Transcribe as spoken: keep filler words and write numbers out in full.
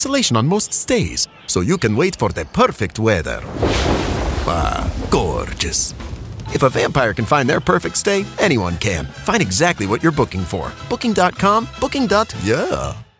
cancellation on most stays, so you can wait for the perfect weather. Ah, gorgeous. If a vampire can find their perfect stay, anyone can. Find exactly what you're booking for. Booking dot com, booking. Yeah.